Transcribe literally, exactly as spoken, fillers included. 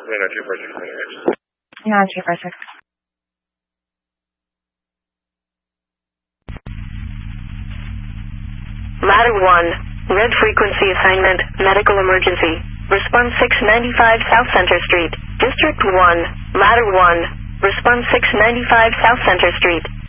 nine two four six twenty-six. nine two four six. Ladder one, red frequency assignment, medical emergency. Response six ninety-five South Center Street. District one, Ladder one, response six ninety-five South Center Street.